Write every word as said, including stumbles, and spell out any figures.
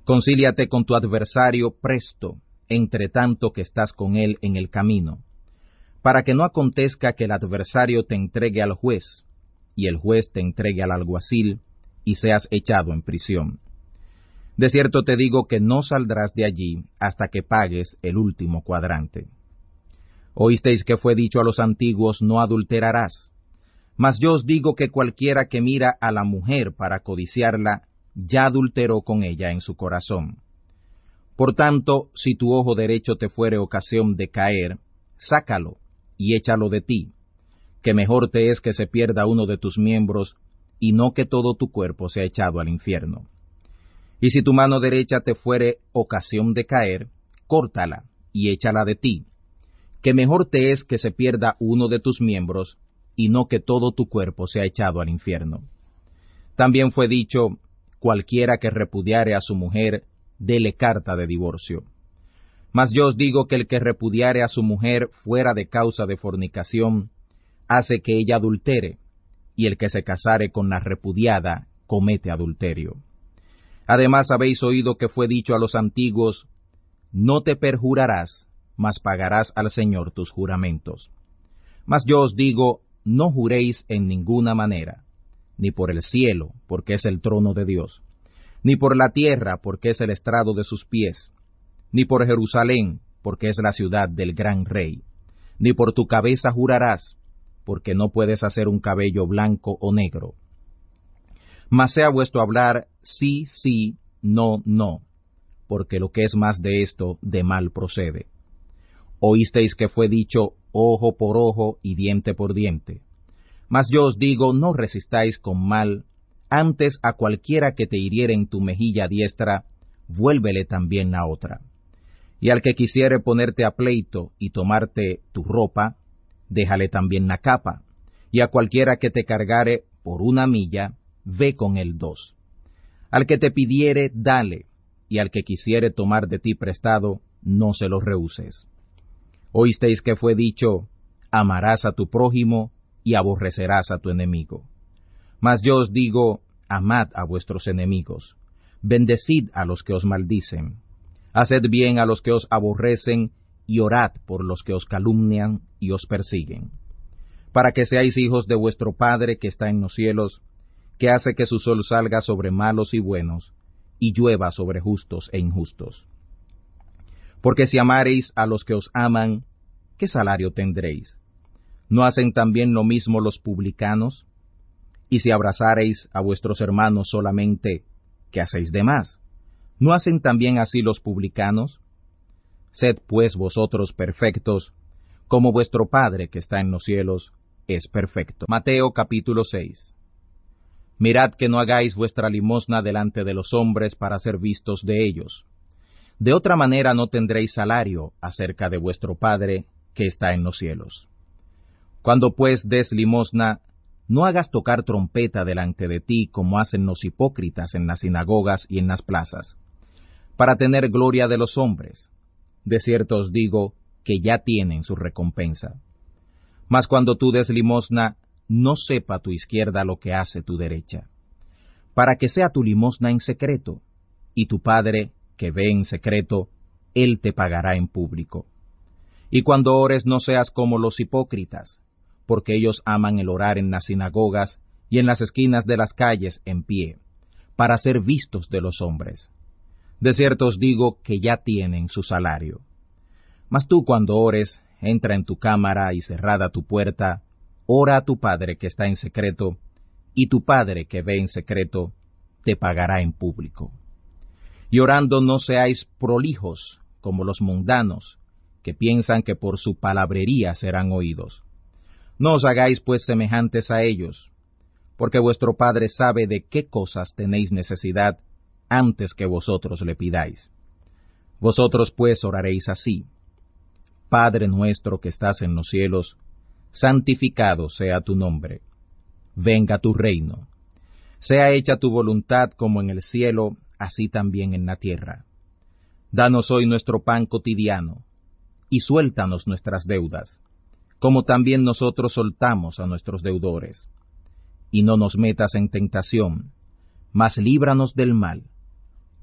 Concíliate con tu adversario presto, entre tanto que estás con él en el camino, para que no acontezca que el adversario te entregue al juez, y el juez te entregue al alguacil, y seas echado en prisión. De cierto te digo que no saldrás de allí hasta que pagues el último cuadrante. Oísteis que fue dicho a los antiguos, no adulterarás. Mas yo os digo que cualquiera que mira a la mujer para codiciarla, ya adulteró con ella en su corazón. Por tanto, si tu ojo derecho te fuere ocasión de caer, sácalo y échalo de ti, que mejor te es que se pierda uno de tus miembros, y no que todo tu cuerpo sea echado al infierno. Y si tu mano derecha te fuere ocasión de caer, córtala y échala de ti, que mejor te es que se pierda uno de tus miembros, y no que todo tu cuerpo sea echado al infierno. También fue dicho, cualquiera que repudiare a su mujer, dele carta de divorcio. Mas yo os digo que el que repudiare a su mujer fuera de causa de fornicación, hace que ella adultere, y el que se casare con la repudiada, comete adulterio. Además habéis oído que fue dicho a los antiguos, no te perjurarás, mas pagarás al Señor tus juramentos. Mas yo os digo, no juréis en ninguna manera, ni por el cielo, porque es el trono de Dios, ni por la tierra, porque es el estrado de sus pies, ni por Jerusalén, porque es la ciudad del gran rey, ni por tu cabeza jurarás, porque no puedes hacer un cabello blanco o negro. Mas sea vuestro hablar sí, sí, no, no, porque lo que es más de esto, de mal procede. Oísteis que fue dicho, ojo por ojo y diente por diente. Mas yo os digo, no resistáis con mal, antes a cualquiera que te hiriere en tu mejilla diestra, vuélvele también la otra. Y al que quisiere ponerte a pleito y tomarte tu ropa, déjale también la capa. Y a cualquiera que te cargare por una milla, ve con él dos. Al que te pidiere, dale, y al que quisiere tomar de ti prestado, no se lo rehuses. Oísteis que fue dicho, amarás a tu prójimo y aborrecerás a tu enemigo. Mas yo os digo, amad a vuestros enemigos, bendecid a los que os maldicen, haced bien a los que os aborrecen, y orad por los que os calumnian y os persiguen, para que seáis hijos de vuestro Padre que está en los cielos, que hace que su sol salga sobre malos y buenos, y llueva sobre justos e injustos. Porque si amareis a los que os aman, ¿qué salario tendréis? ¿No hacen también lo mismo los publicanos? Y si abrazareis a vuestros hermanos solamente, ¿qué hacéis de más? ¿No hacen también así los publicanos? Sed pues vosotros perfectos, como vuestro Padre que está en los cielos es perfecto. Mateo capítulo seis. Mirad que no hagáis vuestra limosna delante de los hombres para ser vistos de ellos. De otra manera no tendréis salario acerca de vuestro Padre que está en los cielos. Cuando pues des limosna, no hagas tocar trompeta delante de ti como hacen los hipócritas en las sinagogas y en las plazas, para tener gloria de los hombres. De cierto os digo que ya tienen su recompensa. Mas cuando tú des limosna, no sepa tu izquierda lo que hace tu derecha, para que sea tu limosna en secreto, y tu Padre, que ve en secreto, él te pagará en público. Y cuando ores no seas como los hipócritas, porque ellos aman el orar en las sinagogas y en las esquinas de las calles en pie, para ser vistos de los hombres. De cierto os digo que ya tienen su salario. Mas tú cuando ores, entra en tu cámara y cerrada tu puerta, ora a tu Padre que está en secreto, y tu Padre que ve en secreto, te pagará en público. Y orando no seáis prolijos como los mundanos, que piensan que por su palabrería serán oídos. No os hagáis pues semejantes a ellos, porque vuestro Padre sabe de qué cosas tenéis necesidad antes que vosotros le pidáis. Vosotros pues oraréis así: Padre nuestro que estás en los cielos, santificado sea tu nombre. Venga tu reino. Sea hecha tu voluntad como en el cielo, así también en la tierra. Danos hoy nuestro pan cotidiano, y suéltanos nuestras deudas, como también nosotros soltamos a nuestros deudores. Y no nos metas en tentación, mas líbranos del mal,